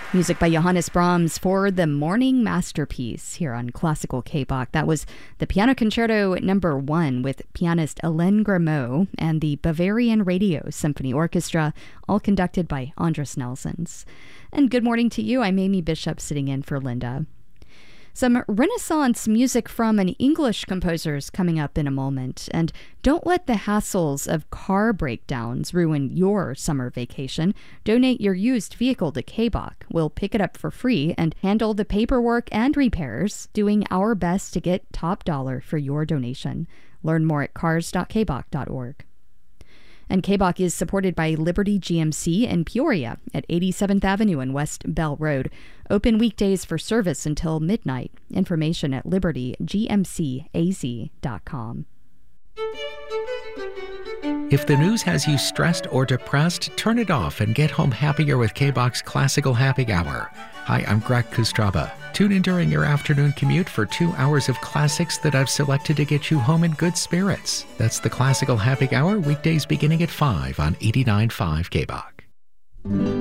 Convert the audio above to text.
Music by Johannes Brahms for the morning masterpiece here on Classical K-Bach. That was the Piano Concerto No. 1 with pianist Hélène Grimaud and the Bavarian Radio Symphony Orchestra, all conducted by Andras Nelsons. And good morning to you. I'm Amy Bishop, sitting in for Linda. Some Renaissance music from an English composers coming up in a moment. And don't let the hassles of car breakdowns ruin your summer vacation. Donate your used vehicle to K-Bach. We'll pick it up for free and handle the paperwork and repairs, doing our best to get top dollar for your donation. Learn more at cars.kbach.org. And K-Bach is supported by Liberty GMC in Peoria at 87th Avenue and West Bell Road. Open weekdays for service until midnight. Information at libertygmcaz.com. If the news has you stressed or depressed, turn it off and get home happier with K-Bach's Classical Happy Hour. Hi, I'm Greg Kostraba. Tune in during your afternoon commute for 2 hours of classics that I've selected to get you home in good spirits. That's the Classical Happy Hour, weekdays beginning at 5 on 89.5 K-Bach.